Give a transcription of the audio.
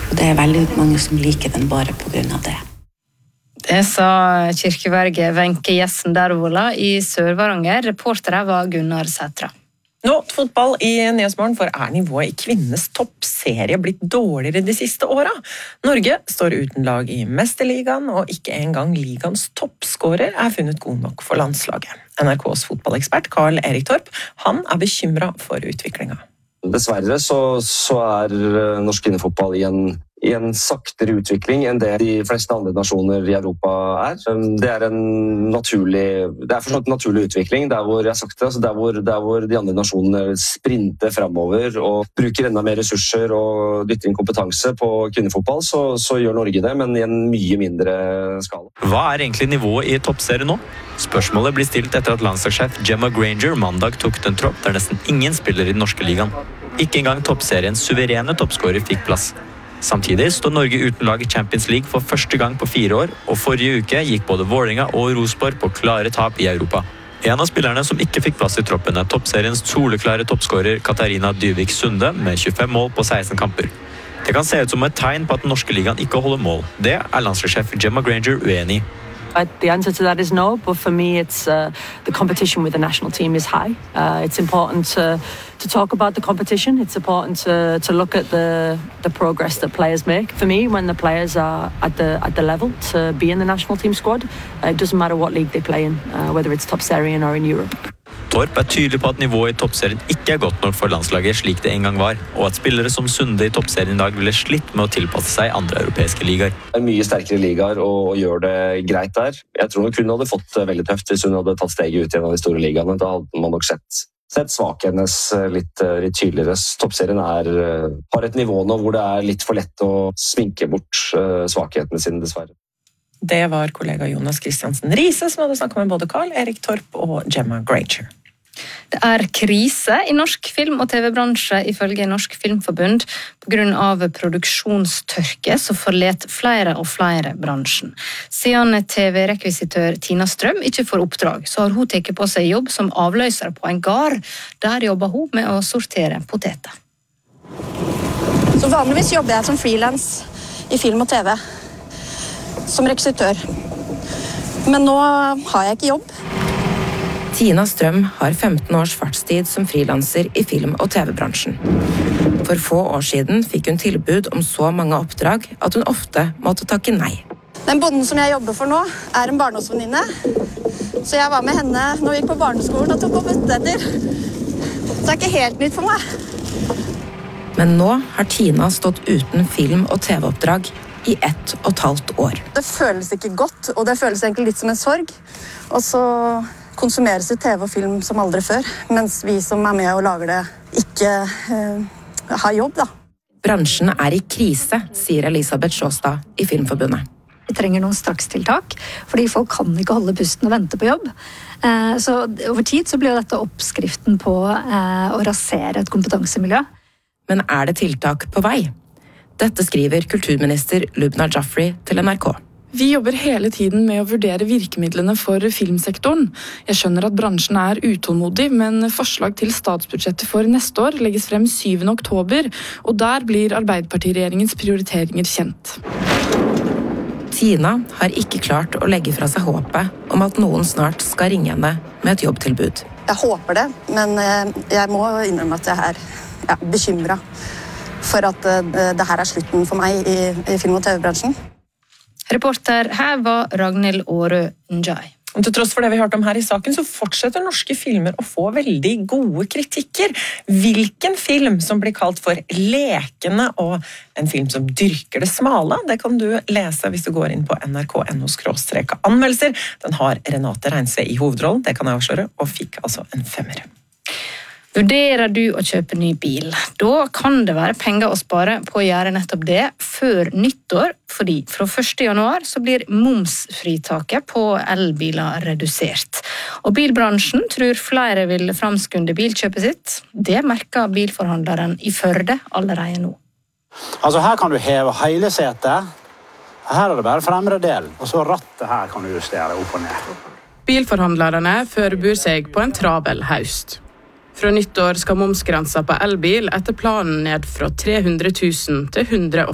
Og det veldig mange som liker den bare på grunn av det. Det sa kirkeverget Wenche Jessen Dervola i Sør-Varanger. Reportere var Gunnar Sætra. Nå fotball i Nyhetsmorgen, for nivået i kvinnenes toppserie blitt dårligere de siste åra. Norge står uten lag i Mesterligaen, og ikke engang ligaens toppskårer funnet god nok for landslaget. NRKs fotballekspert Karl Erik Torp, han bekymret for utviklingen. Dessverre så norsk kvinnefotball i en saktere utvikling enn det de fleste andre nasjoner i Europa Det en forstått en naturlig utvikling, der hvor jeg har sagt det, altså der hvor de andre nasjonene sprinter fremover og bruker enda mer ressurser og dytter inn kompetanse på kvinnefotball, så gjør Norge det, men i en mye mindre skala. Hva egentlig nivået i toppserien nå? Spørsmålet blir stilt etter at landslagssjef Gemma Granger mandag tok den tropp der nesten ingen spiller i den norske ligaen. Ikke engang toppseriens suverene toppskårer fikk plass. Samtidig står Norge uten lag i Champions League for første gang på 4 år, og forrige uke gikk både Vålerenga og Rosenborg på klare tap i Europa. En av spillerne som ikke fikk plass i troppen toppseriens soleklare toppskårer Katarina Dyvik Sunde med 25 mål på 16 kamper. Det kan se ut som et tegn på at den norske ligaen ikke holder mål. Det landslagssjef Gemma Granger uenig i. The answer to that is no, but for me it's the competition with the national team is high. It's important to talk about the competition. It's important to look at the progress that players make. For me, when the players are at the level to be in the national team squad, it doesn't matter what league they play in, whether it's top Syrian or in Europe. Torp tydelig på at nivået i toppserien ikke godt nok for landslaget slik det en gang var, og at spillere som Sunde i toppserien i dag ville slitt med å tilpasse seg andre europeiske ligaer. Det mye sterkere ligaer og gjør det greit der. Jeg tror nok hun hadde fått det veldig tøft hvis hun hadde tatt steget ut i en av de store ligaene. Da hadde man nok sett svakhetene litt tydeligere. Toppserien har et nivå nå hvor det litt for lett å sminke bort svakhetene sine, dessverre. Det var kollega Jonas Kristiansen Riise som hadde snakket med både Karl Erik Torp og Gemma Granger. Det krise i norsk film- og TV-bransje ifølge Norsk Filmforbund. På grunn av produksjonstørke så forlet flere og flere bransjen. Siden TV-rekvisitør Tina Strøm ikke får oppdrag, så har hun tatt på seg jobb som avløser på en gard. Der jobber hun med å sortere poteter. Så vanligvis jobber jeg som freelance i film og TV. Som rekvisitør. Men nå har jeg ikke jobb. Tina Strøm har 15 års fartstid som frilanser i film- og TV-bransjen. For få år siden fikk hun tilbud om så mange oppdrag at hun ofte måtte takke nei. Den bonden som jeg jobber for nå en barndomsvenninne. Så jeg var med henne når vi gikk på barneskolen og tok på poteter. Så det ikke helt nytt for meg. Men nå har Tina stått uten film- og TV-oppdrag i 1,5 år. Det føles ikke godt, og det føles egentlig litt som en sorg. Og så konsumeres det TV og film som aldri før, mens vi som med og lager det ikke har jobb, da. Bransjen i krise, sier Elisabeth Sjåstad i Filmforbundet. Vi trenger noen strakstiltak, fordi folk kan ikke holde pusten og vente på jobb. Så over tid så blir dette oppskriften på å rasere et kompetansemiljø. Men det tiltak på vei? Dette skriver kulturminister Lubna Jaffrey til NRK. Vi jobber hele tiden med å vurdere virkemidlene for filmsektoren. Jeg skjønner at bransjen utålmodig, men forslag til statsbudsjettet for neste år legges frem 7. oktober, og der blir Arbeiderpartiregjeringens prioriteringer kjent. Tina har ikke klart å legge fra seg håpet om at noen snart skal ringe henne med et jobbtilbud. Jeg håper det, men jeg må innrømme at jeg bekymret for at det her slutten for meg i film- og TV-bransjen. Reporter her var Ragnhild Aarø Njai. Til tross for det vi hørte om her i saken, så fortsetter norske filmer å få veldig gode kritikker. Hvilken film som blir kalt for lekende og en film som dyrker det smale, det kan du lese hvis du går inn på nrk.no/anmeldelser. Den har Renate Reinsve i hovedrollen, det kan jeg avsløre, og fikk altså en 5. Vurderer du å kjøpe ny bil? Da kan det være penger å spare på å gjøre nettopp det før nyttår, fordi fra 1. januar så blir momsfritaket på elbiler redusert. Og bilbransjen tror flere vil framskunde bilkjøpet sitt. Det merker bilforhandleren i Førde allerede nå. Altså her kan du heve hele setet. Her det bare fremre del, og så rattet her kan du justere opp og ned. Bilforhandlerne forbereder seg på en travel høst. Fra nyttår skal momsgrensa på elbil etter planen ned fra 300 000 til 150